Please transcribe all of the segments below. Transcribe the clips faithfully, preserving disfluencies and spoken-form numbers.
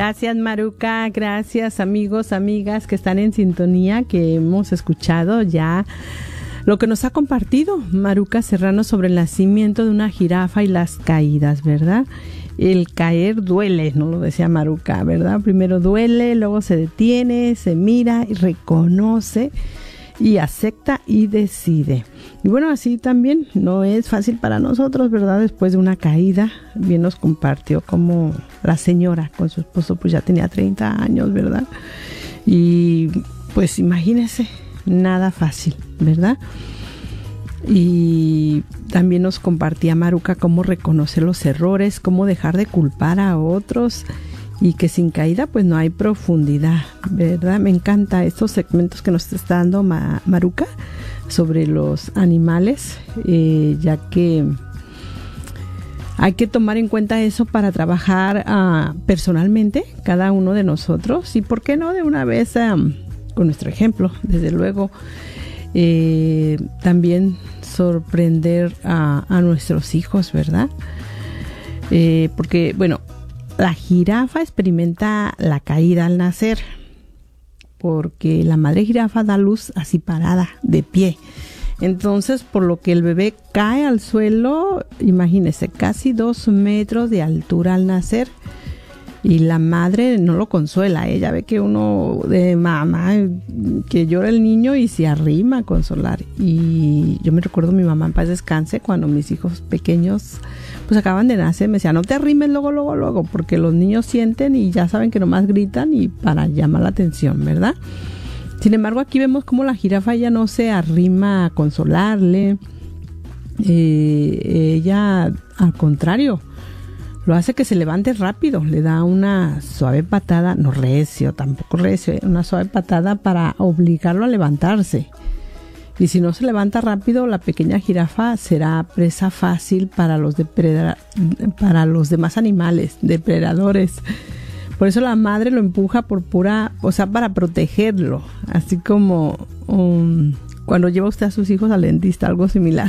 Gracias, Maruca, gracias, amigos, amigas que están en sintonía, que hemos escuchado ya lo que nos ha compartido Maruca Serrano sobre el nacimiento de una jirafa y las caídas, ¿verdad? El caer duele, no lo decía Maruca, ¿verdad? Primero duele, luego se detiene, se mira y reconoce y acepta y decide. Y bueno, así también no es fácil para nosotros, ¿verdad? Después de una caída, bien nos compartió como la señora con su esposo, pues ya tenía treinta años, ¿verdad? Y pues imagínense, nada fácil, ¿verdad? Y también nos compartía Maruca cómo reconocer los errores, cómo dejar de culpar a otros y que sin caída pues no hay profundidad, ¿verdad? Me encanta estos segmentos que nos está dando Ma- Maruca sobre los animales, eh, ya que hay que tomar en cuenta eso para trabajar uh, personalmente, cada uno de nosotros, y por qué no de una vez um, con nuestro ejemplo, desde luego, eh, también sorprender a, a nuestros hijos, ¿verdad? Eh, porque, bueno, la jirafa experimenta la caída al nacer, porque la madre jirafa da luz así parada, de pie. Entonces, por lo que el bebé cae al suelo, imagínese, casi dos metros de altura al nacer. Y la madre no lo consuela, ella ve que uno de mamá, que llora el niño y se arrima a consolar. Y yo me recuerdo mi mamá en paz descanse, cuando mis hijos pequeños pues acaban de nacer, me decía, no te arrimes luego, luego, luego, porque los niños sienten y ya saben que nomás gritan y para llamar la atención, ¿verdad? Sin embargo, aquí vemos cómo la jirafa ya no se arrima a consolarle, eh, ella al contrario, lo hace que se levante rápido, le da una suave patada, no recio, tampoco recio, una suave patada para obligarlo a levantarse. Y si no se levanta rápido, la pequeña jirafa será presa fácil para los depredadores, para los demás animales, depredadores. Por eso la madre lo empuja por pura, o sea, para protegerlo, así como um, cuando lleva usted a sus hijos al dentista, algo similar.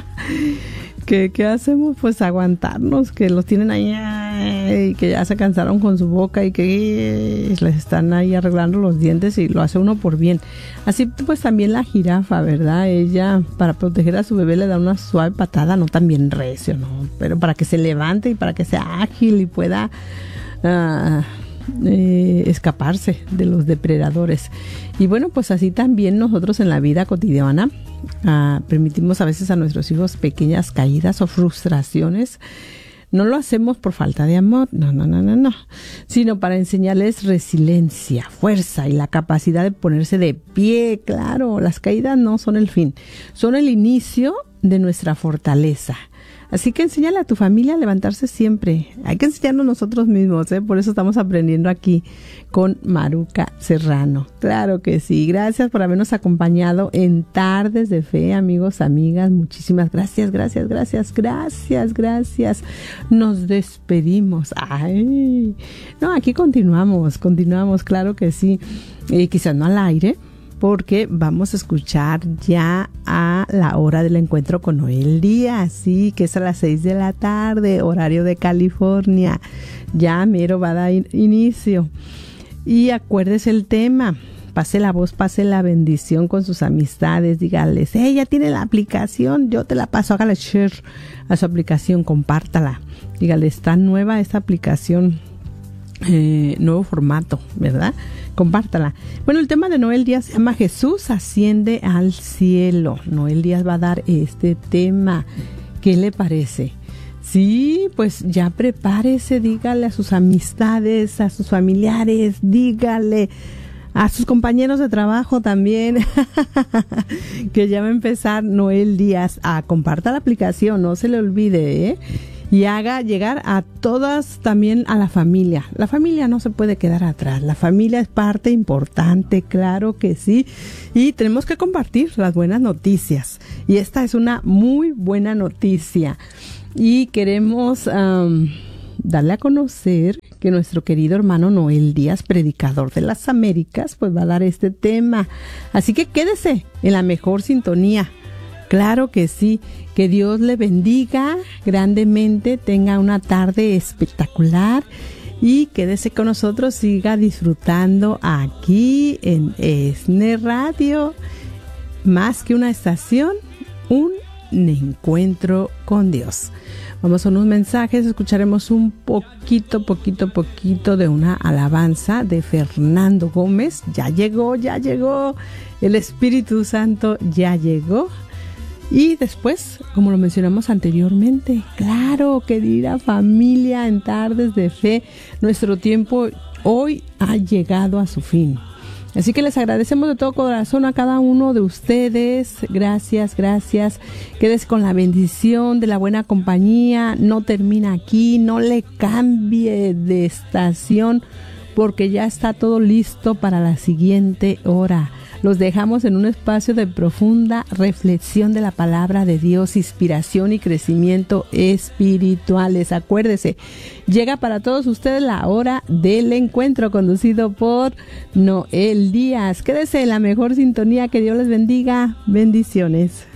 ¿Qué, ¿Qué hacemos? Pues aguantarnos, que los tienen ahí y que ya se cansaron con su boca y que les están ahí arreglando los dientes y lo hace uno por bien. Así pues también la jirafa, ¿verdad? Ella para proteger a su bebé le da una suave patada, no tan bien recio, ¿no? Pero para que se levante y para que sea ágil y pueda uh, eh, escaparse de los depredadores. Y bueno, pues así también nosotros en la vida cotidiana Uh, permitimos a veces a nuestros hijos pequeñas caídas o frustraciones. No lo hacemos por falta de amor, no, no, no, no, no, sino para enseñarles resiliencia, fuerza y la capacidad de ponerse de pie. Claro, las caídas no son el fin, son el inicio de nuestra fortaleza. Así que enséñale a tu familia a levantarse siempre. Hay que enseñarnos nosotros mismos, ¿eh? Por eso estamos aprendiendo aquí con Maruca Serrano. Claro que sí. Gracias por habernos acompañado en Tardes de Fe, amigos, amigas. Muchísimas gracias, gracias, gracias, gracias, gracias. Nos despedimos. Ay, no, aquí continuamos, continuamos, claro que sí. Eh, quizás no al aire, porque vamos a escuchar ya a la hora del encuentro con Noel Díaz, sí, que es a las seis de la tarde, horario de California. Ya mero va a dar inicio. Y acuérdese el tema, pase la voz, pase la bendición con sus amistades, dígales, hey, ya tiene la aplicación, yo te la paso, hágale share a su aplicación, compártala. Dígale, está nueva esta aplicación, eh, nuevo formato, ¿verdad? Compártala. Bueno, el tema de Noel Díaz se llama Jesús asciende al cielo. Noel Díaz va a dar este tema. ¿Qué le parece? Sí, pues ya prepárese, dígale a sus amistades, a sus familiares, dígale a sus compañeros de trabajo también, que ya va a empezar Noel Díaz. A comparta la aplicación, no se le olvide, ¿eh? Y haga llegar a todas, también a la familia. La familia no se puede quedar atrás. La familia es parte importante, claro que sí. Y tenemos que compartir las buenas noticias. Y esta es una muy buena noticia. Y queremos um, darle a conocer que nuestro querido hermano Noel Díaz, predicador de las Américas, pues va a dar este tema. Así que quédese en la mejor sintonía. Claro que sí, que Dios le bendiga grandemente, tenga una tarde espectacular Y quédese con nosotros, siga disfrutando aquí en ESNE Radio. Más que una estación, un encuentro con Dios. Vamos a unos mensajes, escucharemos un poquito, poquito, poquito de una alabanza de Fernando Gómez. Ya llegó, ya llegó, el Espíritu Santo ya llegó. Y después, como lo mencionamos anteriormente, claro, querida familia, en Tardes de Fe, nuestro tiempo hoy ha llegado a su fin. Así que les agradecemos de todo corazón a cada uno de ustedes. Gracias, gracias. Quédese con la bendición de la buena compañía. No termina aquí, no le cambie de estación porque ya está todo listo para la siguiente hora. Los dejamos en un espacio de profunda reflexión de la palabra de Dios, inspiración y crecimiento espirituales. Acuérdese, llega para todos ustedes la hora del encuentro, conducido por Noel Díaz. Quédese en la mejor sintonía. Que Dios les bendiga. Bendiciones.